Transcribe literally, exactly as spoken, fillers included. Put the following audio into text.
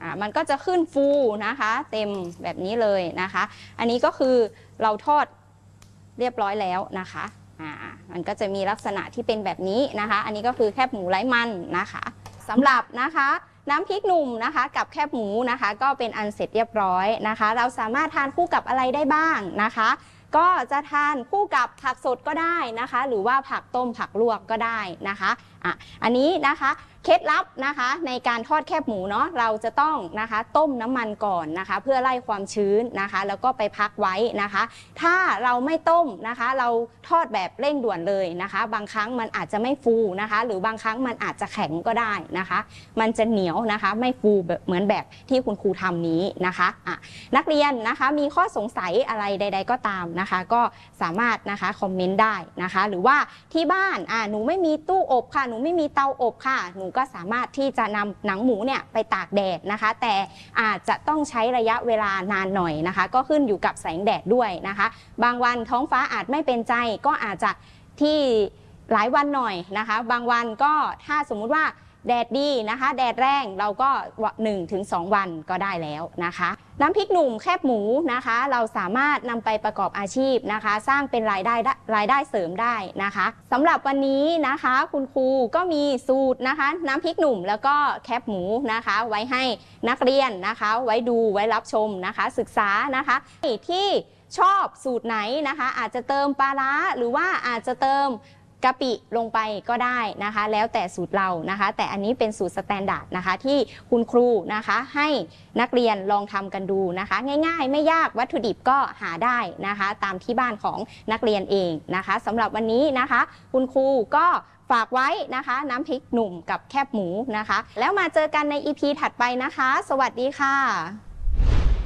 อ่ามันก็จะขึ้นฟูนะคะเต็มแบบนี้เลยนะคะอันนี้ก็คือเราทอดเรียบร้อยแล้วนะคะอ่ามันก็จะมีลักษณะที่เป็นแบบนี้นะคะอันนี้ก็คือแคบหมูไร้มันนะคะสำหรับนะคะน้ำพริกหนุ่มนะคะกับแคบหมูนะคะก็เป็นอันเสร็จเรียบร้อยนะคะเราสามารถทานคู่กับอะไรได้บ้างนะคะก็จะทานคู่กับผักสดก็ได้นะคะหรือว่าผักต้มผักลวกก็ได้นะคะอ่ะอันนี้นะคะเคล็ดลับนะคะในการทอดแคบหมูเนาะเราจะต้องนะคะต้มน้ำมันก่อนนะคะเพื่อไล่ความชื้นนะคะแล้วก็ไปพักไว้นะคะถ้าเราไม่ต้มนะคะเราทอดแบบเร่งด่วนเลยนะคะบางครั้งมันอาจจะไม่ฟูนะคะหรือบางครั้งมันอาจจะแข็งก็ได้นะคะมันจะเหนียวนะคะไม่ฟูแบบเหมือนแบบที่คุณครูทำนี้นะคะอ่ะนักเรียนนะคะมีข้อสงสัยอะไรใดๆก็ตามนะคะก็สามารถนะคะคอมเมนต์ได้นะคะหรือว่าที่บ้านอ่ะหนูไม่มีตู้อบค่ะหนูไม่มีเตาอบค่ะหนูก็สามารถที่จะนำหนังหมูเนี่ยไปตากแดดนะคะแต่อาจจะต้องใช้ระยะเวลานานหน่อยนะคะก็ขึ้นอยู่กับแสงแดดด้วยนะคะบางวันท้องฟ้าอาจไม่เป็นใจก็อาจจะที่หลายวันหน่อยนะคะบางวันก็ถ้าสมมุติว่าแดดดีนะคะแดดแรงเราก็ หนึ่งถึงสอง วันก็ได้แล้วนะคะน้ำพริกหนุ่มแคบหมูนะคะเราสามารถนำไปประกอบอาชีพนะคะสร้างเป็นรายได้รายได้เสริมได้นะคะสำหรับวันนี้นะคะคุณครูก็มีสูตรนะคะน้ำพริกหนุ่มแล้วก็แคบหมูนะคะไว้ให้นักเรียนนะคะไว้ดูไว้รับชมนะคะศึกษานะคะที่ชอบสูตรไหนนะคะอาจจะเติมปลาร้าหรือว่าอาจจะเติมกะปิลงไปก็ได้นะคะแล้วแต่สูตรเรานะคะแต่อันนี้เป็นสูตรสแตนดาร์ดนะคะที่คุณครูนะคะให้นักเรียนลองทำกันดูนะคะง่ายๆไม่ยากวัตถุดิบก็หาได้นะคะตามที่บ้านของนักเรียนเองนะคะสำหรับวันนี้นะคะคุณครูก็ฝากไว้นะคะน้ำพริกหนุ่มกับแคบหมูนะคะแล้วมาเจอกันใน อี พี ถัดไปนะคะสวัสดีค่ะ